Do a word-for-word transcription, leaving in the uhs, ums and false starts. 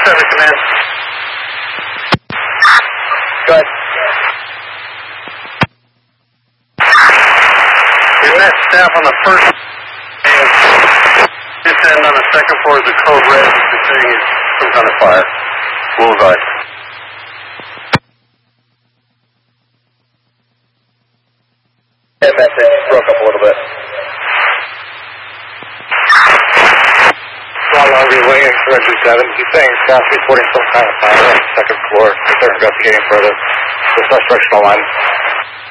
seven, command. Good. We met staff on the first this end on the second floor is the code red. The thing is some kind of fire. Bullseye. Yeah, message broke up a little bit. One Longview Wing and seven two seven. He's saying staff reporting some kind of fire on the second floor. They're investigating further. The suspect's on line.